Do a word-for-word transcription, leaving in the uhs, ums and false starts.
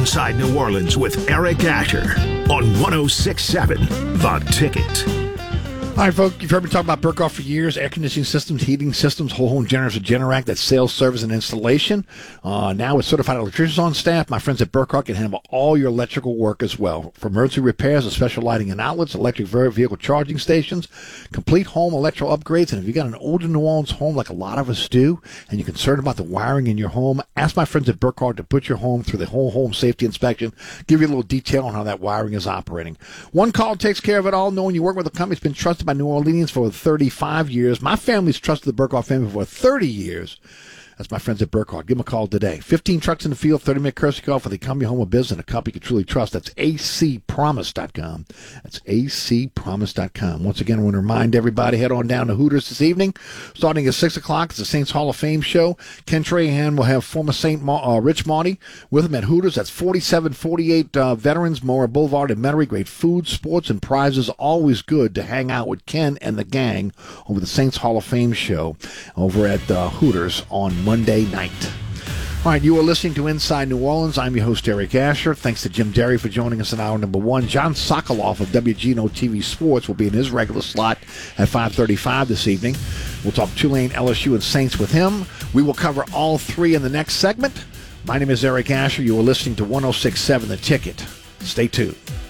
Inside New Orleans with Eric Asher on one oh six point seven The Ticket. All right, folks, you've heard me talk about Burkhardt for years. Air conditioning systems, heating systems, whole home generators with Generac. That's sales, service, and installation. Uh, now with certified electricians on staff, my friends at Burkhardt can handle all your electrical work as well. For emergency repairs and special lighting and outlets, electric vehicle charging stations, complete home electrical upgrades. And if you got an older New Orleans home like a lot of us do, and you're concerned about the wiring in your home, ask my friends at Burkhardt to put your home through the whole home safety inspection, give you a little detail on how that wiring is operating. One call takes care of it all, knowing you work with a company that's been trusted by New Orleanians for thirty-five years. My family's trusted the Burkhardt family for thirty years. That's my friends at Burkhardt. Give them a call today. fifteen trucks in the field, thirty-minute courtesy call for the company home of business and a company you can truly trust. That's A C promise dot com. That's A C promise dot com. Once again, I want to remind everybody, head on down to Hooters this evening. Starting at six o'clock, it's the Saints Hall of Fame show. Ken Trahan will have former Saint Ma- uh, Rich Marty with him at Hooters. That's forty-seven forty-eight uh, Veterans, Mora Boulevard in Metairie. Great food, sports, and prizes. Always good to hang out with Ken and the gang over the Saints Hall of Fame show over at uh, Hooters on Monday night. All right, you are listening to Inside New Orleans. I'm your host, Eric Asher. Thanks to Jim Derry for joining us in hour number one. John Sokoloff of W G N O T V Sports will be in his regular slot at five thirty-five this evening. We'll talk Tulane, L S U, and Saints with him. We will cover all three in the next segment. My name is Eric Asher. You are listening to one oh six point seven The Ticket. Stay tuned.